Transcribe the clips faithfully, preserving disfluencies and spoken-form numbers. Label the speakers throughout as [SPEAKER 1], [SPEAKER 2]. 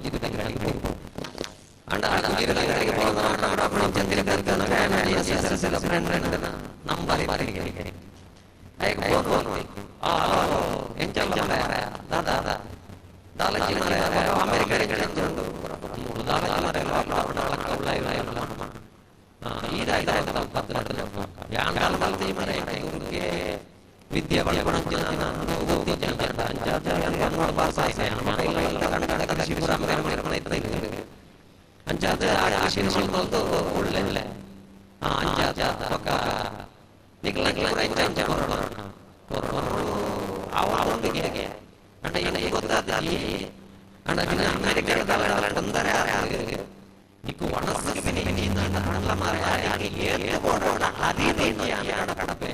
[SPEAKER 1] Anda ada kira lagi program program jangan kan kan dia sesa sesa friend friend number ini. Ayo phone ah enjal mara dada dala cina mara Amerika enjal dala cina mara dala kaula ila ah ida ida tempat yang dal dal di mara ke vidya balkonan jana bukti jangan anjal yang kan bahasa yang mara ila kan kan sibura mera mera itu ಅಂಜಾದ ಆಶೀನ ಮಾಡ್ಕೊಂಡು ಒಳ್ಳೆ ಅಂಜಾದ ಪಕ್ಕ ನಿಗ್ಲಂಗ್ಲ ಅಂಜ ಕೊರೋಣ ಕೊರೋಣ ಅವ ಅವನಿಗೆ ಅಣ್ಣ ಏನೇ ಗೊತ್ತಾದಲ್ಲಿ ಅಣ್ಣ ದಿನ America ತೊಂದರೆ నీకు వనస్సుకి విని విని అట్లా మారాలి ఏది పోవడం అది నేను అన్న కడపే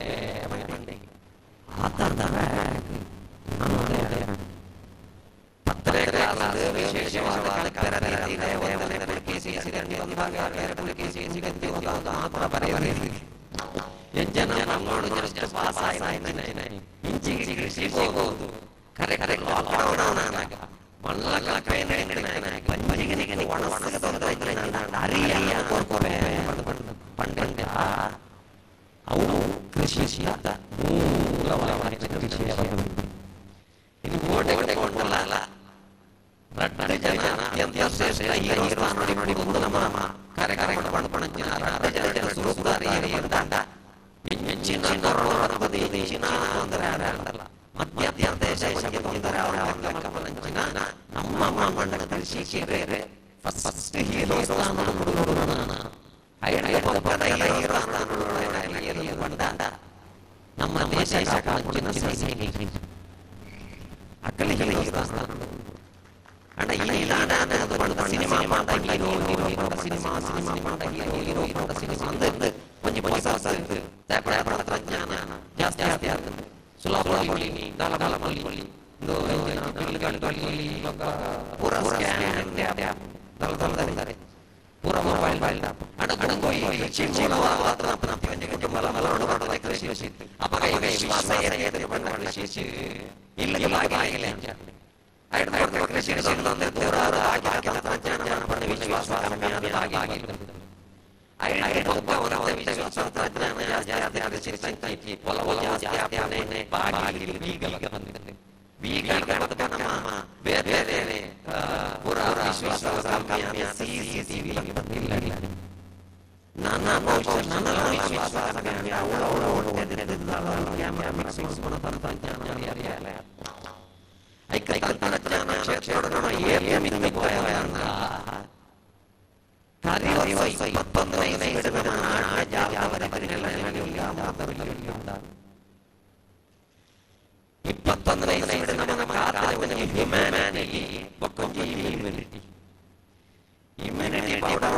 [SPEAKER 1] అర్థమే ಪತ್ರಿಕಾದ ವಿಶೇಷವಾದ ಕರತೀರೆ ಒಂದನೇ ಕೇಸಿ ಸಿಗಂಡಿ ವಿಭಾಗ ಎರಡನೇ ಕೇಸಿ ಸಿಗಂಡಿ ಒಂದು ಮಾತ್ರ ಬರೆಯಬೇಕು ಎಂಜನ ನಮ್ಮೋಡು ಜಸ್ಟ್ ಪಾಸ್ ಆಯ್ತಾನೆ ಇಂಚಿಗೆ ಕೃಷಿ ಹೋಗೋದು ಕರೆ ಕರೆ ಲಾಕ್ಡೌನ್ ಮಣ್ಣಲ್ಲ ಕೈನೆ ಬಂಜಿಗೆ ನಿಗೆ ಒಣಸಕ ತೊಂದರೆ ಇದ್ರೆ ಅರಿಯ ಕೊರ್ಕೊರೆ ಪಂಡ ಅವು ಕೃಷಿ ಸಿದ್ಧ ಮೂಲವಾದ ಕೃಷಿ ಇದು ಕೋಟೆ ಕೋಟೆ ಕೊಂಡಲ್ಲ ರಟ್ಟ ಜನ ಎಂತ ಶ್ರೇಷ್ಠ ಹೀರೋ ನೋಡಿ ನೋಡಿ ಮುಂದೆ ನಮ್ಮ ಕರೆ ಕರೆ ಪಣ ಪಣ ಜನ ರಟ್ಟ ಜನ ಜನ ಸುರುಸುದಾರಿ ಎಂತಾಂಡ ಹೆಚ್ಚಿನ ಕೊರೋನಾ ಬದಿ ಹೆಚ್ಚಿನ ತೊಂದರೆ ಆಗಲ್ಲ ಮಧ್ಯ ದೇಶ ದೇಶಕ್ಕೆ ತೊಂದರೆ ಆಗಲ್ಲ ನಮ್ಮ ಮಂಡಲ ಕೃಷಿ ಸೇರೆ ಫಸ್ಟ್ ಹೀರೋ ಸ್ಥಾನ ನೋಡೋಣ ಐಡ ಪದ ಹೀರೋ ಸ್ಥಾನ ನೋಡೋಣ ಬಂದ ನಮ್ಮ ದೇಶ ಹೆಚ್ಚಿನ ಸೈನಿಕ ಅಕ್ಕಲಿಗೆ ಹೀರೋ ಸ್ಥಾನ ಅಣ್ಣ ಈ ದಾನ ಬಂದ ಸಿನಿಮಾ ಮಾಡ್ತಾ ಹೀರೋ ಹೀರೋ ಬಂದ ಸಿನಿಮಾ ಸಿನಿಮಾ ಮಾಡ್ತಾ ಹೀರೋ ಹೀರೋ ಬಂದ ಸಿನಿಮಾ ಅಂದ್ರೆ ಒಂಜಿ ಹೊಸ ಹೊಸ ತಾಪಡ ತಂತ್ರಜ್ಞಾನ ಜಾಸ್ತಿ ಜಾಸ್ತಿ ಆಗ್ತದೆ ಸುಲಭ ಮಾಡಿ ದಾಲ ದಾಲ ಮಾಡಿ ಒಂದು ಬಿಲ್ ಗಾಡಿ ಗಾಡಿ ಪೂರ ಸ್ಕ್ಯಾನ್ ಟ್ಯಾಪ್ ದಾಲ ದಾಲ ದಾಲ ಪೂರ ಮೊಬೈಲ್ ಮೊಬೈಲ್ ಅಣ್ಣ ಅಣ್ಣ ಗೋಯಿ ಚಿಂಚಿನವ ಮಾತ್ರ ಅಪ್ಪನ ಪಂಜೆ ಗಂಟೆ ಮಲ ಮಲ ನೋಡ ನೋಡ ಕೃಷಿ ಅಪ್ಪ ಕೈ ಕೈ ವಿಶ್ವಾಸ ಏನೇ ಬಂದ ಕೃಷಿ ಇಲ್ಲ ಇಲ್ಲ ಆಗಿಲ್ಲ ಅಂತ ಐದು ಐದು ಕೃಷಿ ಸಿಗದಂತೆ ದೇವರ ಆಗಿ ತಂತ್ರಜ್ಞಾನ ಬಂದ ವಿಶ್ವಾಸ ಕಮ್ಮಿ ಆಗಿ ಆಗಿಲ್ಲ ಐದು ಐದು ಒಬ್ಬ ವಿಶ್ವಾಸ ತಂತ್ರಜ್ಞಾನ ಜಾಸ್ತಿ ಕೃಷಿ ಸಂಖ್ಯೆ ಒಲ ಒಲ ಜಾಸ್ತಿ ಆನೆ ಬಾಗಿ ಬೀಗಲ ಬಂದಿದೆ ಬೀಗಲ ಬಂದ ನಮ್ಮ ಬೇರೆ ಬೇರೆ ಪೂರ ವಿಶ್ವಾಸ ಕಮ್ಮಿ ಸಿಸಿಟಿವಿ ಬಂದಿಲ್ಲ ನನ್ನ ನನ್ನ ವಿಶ್ವಾಸ ಕಮ್ಮಿ ಅವಳ ಅವಳ ಓಡುತ್ತಿದ್ದ ಕ್ಯಾಮೆರಾ ಮಿಕ್ಸಿಂಗ್ ಮಾಡೋ ತಂತ್ರಜ್ಞಾನ ಯಾರಿಯಲ್ಲ ಐ ಕೈ ತಂತ್ರಜ್ಞಾನ ಕ್ಷೇತ್ರದೊಡನೆ ಏನೇ ಮಿತಿ ಹೋಯಲ್ಲ ಕಾರ್ಯವೈ ಇಪ್ಪತ್ತೊಂದನೇ ಇಸವಿಯ ಜಾಗವರ ಪರಿಣಾಮದಲ್ಲಿ ಆಧಾರವಿಲ್ಲ ಇಪ್ಪತ್ತೊಂದನೇ ಇಸವಿಯ ನಮ್ಮ ಕಾರ್ಯವನ್ನು ಹ್ಯುಮ್ಯಾನಿಟಿ ಒಕ್ಕೊಂಜಿ ಇಮ್ಯುನಿಟಿ ಇಮ್ಯುನಿಟಿ ಪೌಡರ್